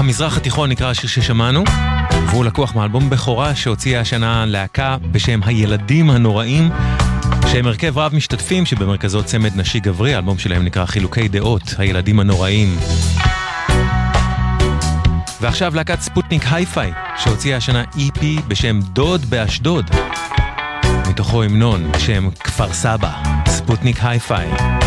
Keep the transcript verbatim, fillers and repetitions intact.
המזרח התיכון נקרא השיר ששמענו, והוא לקוח מאלבום בכורה שהוציאה השנה להקה בשם הילדים הנוראים, שהם הרכב רב משתתפים שבמרכזו צמד נשי גברי. האלבום שלהם נקרא חילוקי דעות, הילדים הנוראים. ועכשיו להקת ספוטניק הייפיי, שהוציאה השנה אי פי בשם דוד באשדוד, מתוכו המנון בשם כפר סבא. ספוטניק הייפיי.